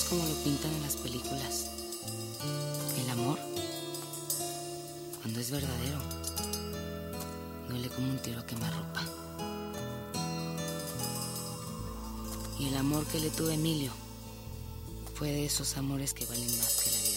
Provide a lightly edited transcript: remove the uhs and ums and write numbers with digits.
como lo pintan en las películas. El amor, cuando es verdadero, duele como un tiro a quemarropa. Y el amor que le tuve a Emilio fue de esos amores que valen más que la vida.